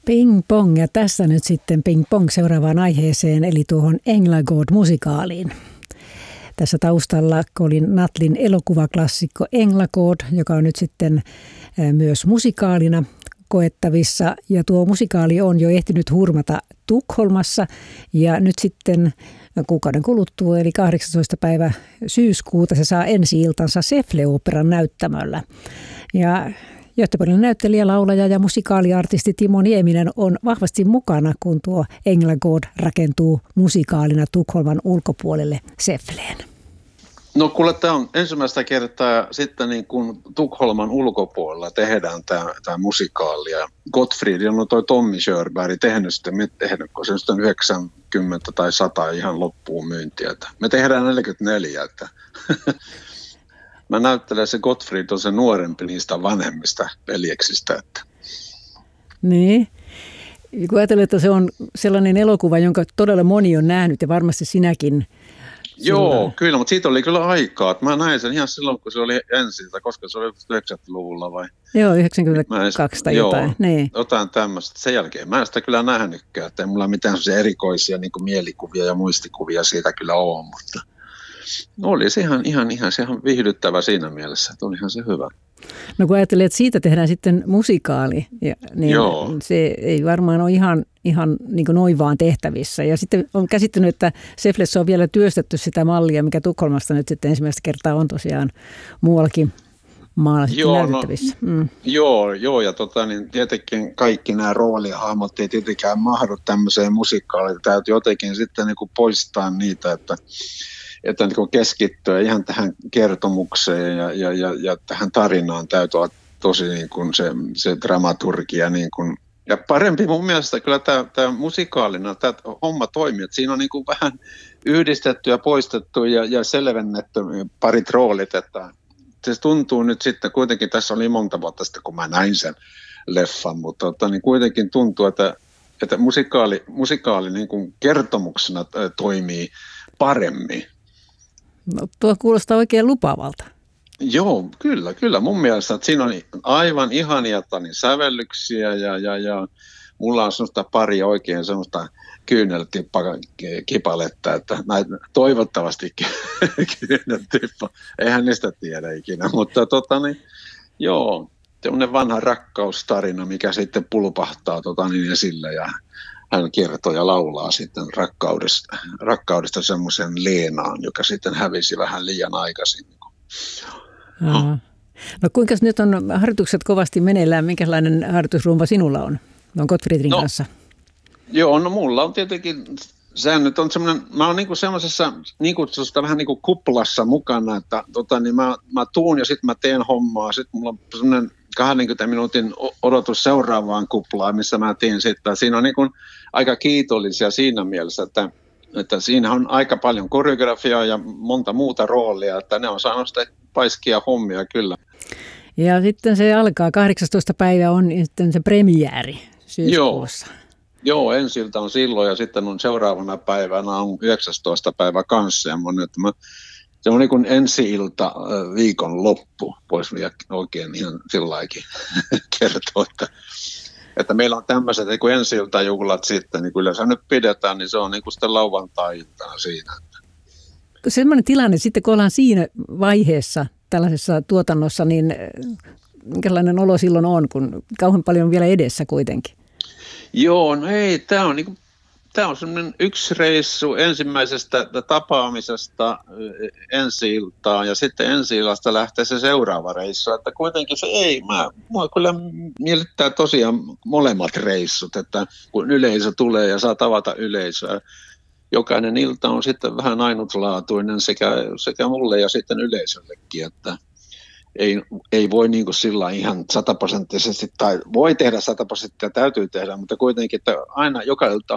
Ping pong, ja tässä nyt sitten ping pong seuraavaan aiheeseen, eli tuohon Englagård-musikaaliin. Tässä taustalla Colin Nuttlin elokuvaklassikko Englagård, joka on nyt sitten myös musikaalina koettavissa. Ja tuo musikaali on jo ehtinyt hurmata Tukholmassa ja nyt sitten kuukauden kuluttua, eli 18. päivä syyskuuta, se saa ensi-iltansa Säffle-oopperan näyttämöllä. Ja Göteborgin näyttelijä, laulaja ja musikaaliartisti Timo Nieminen on vahvasti mukana, kun tuo Englagård rakentuu musikaalina Tukholman ulkopuolelle Säffleen. No kuule, tämä on ensimmäistä kertaa sitten niin kuin Tukholman ulkopuolella tehdään tämä musikaali. Ja Gottfried on toi Tommy Körberg tehnyt sitä, kun se on 90 tai 100 ihan loppuun myyntiä. Me tehdään 44, että mä näyttelen se Gottfried on se nuorempi niistä vanhemmista veljeksistä. Että. Niin. Kun ajatellaan, että se on sellainen elokuva, jonka todella moni on nähnyt ja varmasti sinäkin. Joo, kyllä, mutta siitä oli kyllä aikaa. Mä näin sen ihan silloin, kun se oli ensin, koska se oli 90-luvulla vai? Joo, 92 tai jotain. Joo, niin. Jotain tämmöistä. Sen jälkeen mä en sitä kyllä nähnytkään, että ei mulla mitään sellaisia erikoisia niin kuin mielikuvia ja muistikuvia siitä kyllä ole, mutta oli se ihan viihdyttävä siinä mielessä, että olihan se hyvä. No kun ajattelee, että siitä tehdään sitten musikaali, niin joo. Se ei varmaan ole ihan niin kuin noin vaan tehtävissä. Ja sitten on käsittänyt, että Säfflessä on vielä työstetty sitä mallia, mikä Tukholmasta nyt sitten ensimmäistä kertaa on tosiaan muuallakin maalla näytettävissä. Joo, ja niin tietenkin kaikki nämä roolihahmot ei tietenkään mahdu tämmöiseen musikaaliin. Täytyy jotenkin sitten niin kuin poistaa niitä, että niin keskittyä ihan tähän kertomukseen ja tähän tarinaan täytyy olla tosi niin kuin se dramaturgia. Niin kuin. Ja parempi mun mielestä kyllä tämä musikaalina, tämä homma toimii, että siinä on niin kuin vähän yhdistetty ja poistettu ja selvennetty parit roolit, että se tuntuu nyt sitten, kuitenkin tässä oli monta vuotta sitten, kun mä näin sen leffan, mutta niin kuitenkin tuntuu, että musikaali niin kuin kertomuksena toimii paremmin. No, tuo kuulostaa oikein lupaavalta. Joo, kyllä. Mun mielestä, että siinä on aivan ihania sävellyksiä ja mulla on semmoista pari oikein semmoista kyyneltippa-kipaletta, että toivottavasti kyyneltippa, eihän niistä tiedä ikinä, mutta joo, semmoinen vanha rakkaustarina, mikä sitten pulpahtaa esille ja hän kertoo ja laulaa sitten rakkaudesta semmoisen Leenaan, joka sitten hävisi vähän liian aikaisin. No kuinka nyt on harjoitukset kovasti meneillään? Minkälainen harjoitusrumba sinulla on Gottfriedin kanssa? Joo, no mulla on tietenkin, sehän nyt on semmoinen, mä oon niinku semmoisessa niin kutsusta vähän niin kuin kuplassa mukana, että niin mä tuun ja sitten mä teen hommaa, sitten mulla on semmoinen 20 minuutin odotus seuraavaan kuplaan, missä mä teen sitten. Siinä on niin kuin aika kiitollisia siinä mielessä, että siinä on aika paljon koreografiaa ja monta muuta roolia, että ne on saanut sitä paiskia hommia kyllä. Ja sitten se alkaa, 18. päivä on sitten se premiääri syyskuussa. Joo, ensiltä on silloin ja sitten on seuraavana päivänä on 19. päivä kanssa. Se on niin kuin ensi-ilta viikon loppu, voisi oikein ihan sillaikin kertoa, että meillä on tämmöiset niin kuin ensi-iltajuhlat sitten, niin kyllä se nyt pidetään, niin se on niin kuin sitten lauantai-iltana siinä. Sellainen tilanne sitten, kun ollaan siinä vaiheessa tällaisessa tuotannossa, niin minkälainen olo silloin on, kun kauhean paljon on vielä edessä kuitenkin? Joo, no ei, tämä on semmoinen yksi reissu ensimmäisestä tapaamisesta ensi-iltaan ja sitten ensi-illasta lähtee se seuraava reissu, että kuitenkin se mua kyllä miellyttää tosiaan molemmat reissut, että kun yleisö tulee ja saa tavata yleisöä, jokainen ilta on sitten vähän ainutlaatuinen sekä mulle ja sitten yleisöllekin, että ei voi niin kuin sillä ihan 100% tai voi tehdä 100%, täytyy tehdä, mutta kuitenkin, että aina joka ilta